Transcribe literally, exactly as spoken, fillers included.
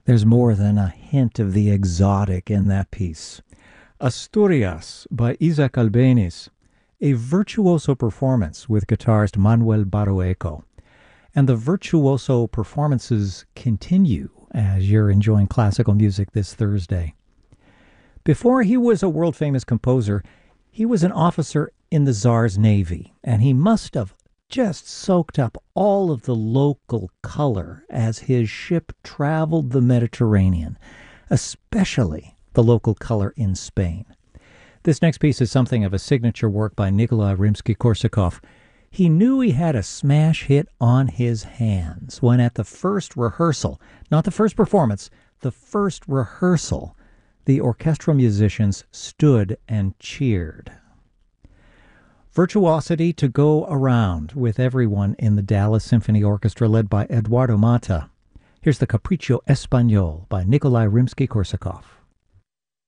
There's more than a hint of the exotic in that piece. Asturias by Isaac Albeniz, a virtuoso performance with guitarist Manuel Barrueco. And the virtuoso performances continue as you're enjoying classical music this Thursday. Before he was a world-famous composer, he was an officer in the Tsar's Navy, and he must have just soaked up all of the local color as his ship traveled the Mediterranean, especially the local color in Spain. This next piece is something of a signature work by Nikolai Rimsky-Korsakov. He knew he had a smash hit on his hands when at the first rehearsal, not the first performance, the first rehearsal, the orchestral musicians stood and cheered. Virtuosity to go around with everyone in the Dallas Symphony Orchestra led by Eduardo Mata. Here's the Capriccio Español by Nikolai Rimsky-Korsakov.